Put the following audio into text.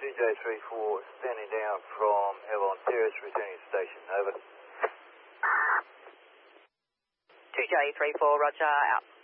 2J34 standing down from Avalon Terrace, returning to station. Over. 2J34, roger, out.